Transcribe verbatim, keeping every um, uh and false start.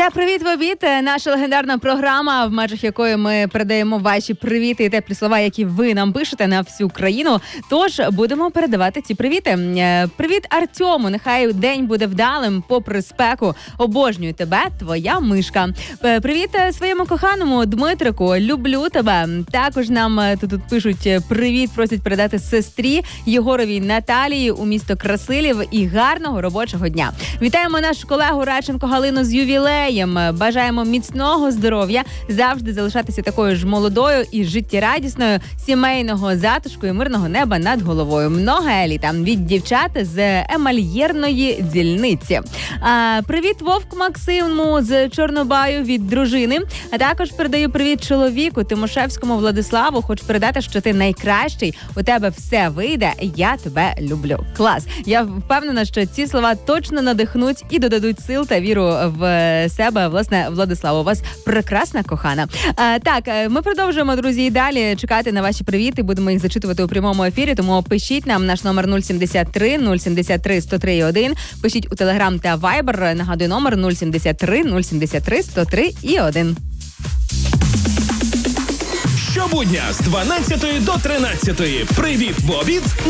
Це «Привіт в обід», наша легендарна програма, в межах якої ми передаємо ваші привіти і теплі слова, які ви нам пишете на всю країну. Тож будемо передавати ці привіти. Привіт Артему, нехай день буде вдалим, попри спеку. Обожнюю тебе, твоя мишка. Привіт своєму коханому Дмитрику, люблю тебе. Також нам тут, тут пишуть привіт, просять передати сестрі Єгоровій Наталії у місто Красилів і гарного робочого дня. Вітаємо нашу колегу Радченко Галину з ювілеєм. Бажаємо міцного здоров'я, завжди залишатися такою ж молодою і життєрадісною, сімейного затишку і мирного неба над головою. Много еліта від дівчат з емальєрної дільниці. А, привіт Вовк Максиму з Чорнобаю від дружини. А також передаю привіт чоловіку Тимошевському Владиславу. Хочу передати, що ти найкращий, у тебе все вийде, я тебе люблю. Клас! Я впевнена, що ці слова точно надихнуть і додадуть сил та віру в себе, власне, Владиславу. У вас прекрасна кохана. А, так, ми продовжуємо, друзі, і далі чекати на ваші привіти. Будемо їх зачитувати у прямому ефірі, тому пишіть нам наш номер нуль сімдесят три нуль сімдесят три сто три один. Пишіть у Телеграм та Вайбер. Нагадую, номер нуль сімдесят три нуль сімдесят три сто три один. Щобудня з дванадцятої до тринадцятої. Привіт в обід